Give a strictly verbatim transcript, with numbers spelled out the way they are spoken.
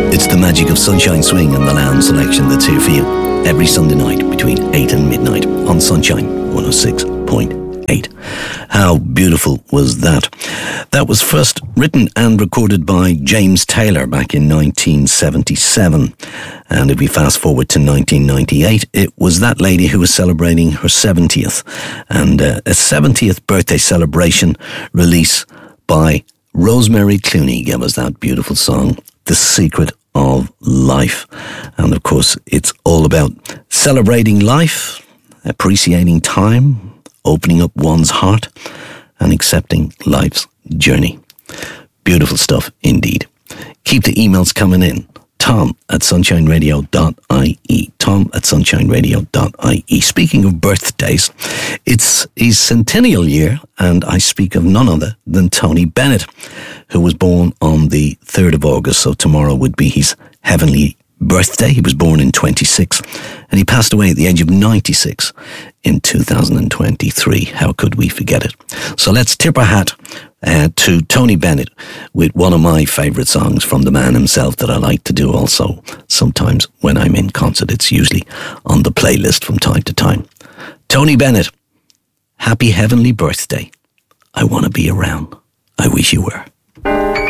It's the magic of Sunshine Swing and the Lounge Selection that's here for you every Sunday night between eight and midnight on Sunshine one oh six point eight. How beautiful was that? That was first written and recorded by James Taylor back in nineteen seventy-seven. And if we fast forward to nineteen ninety-eight, it was that lady who was celebrating her seventieth. And uh, a seventieth birthday celebration release by Rosemary Clooney gave us that beautiful song, The Secret of Life. And of course, it's all about celebrating life, appreciating time, opening up one's heart, and accepting life's journey. Beautiful stuff indeed. Keep the emails coming in. Tom at sunshine radio dot I E. Tom at sunshine radio dot I E. Speaking of birthdays, it's his centennial year, and I speak of none other than Tony Bennett, who was born on the third of August, so tomorrow would be his heavenly birthday. He was born in twenty-six, and he passed away at the age of ninety-six in two thousand twenty-three. How could we forget it? So let's tip our hat uh, to Tony Bennett with one of my favourite songs from the man himself that I like to do also sometimes when I'm in concert. It's usually on the playlist from time to time. Tony Bennett, happy heavenly birthday. I want to be around. I wish you were.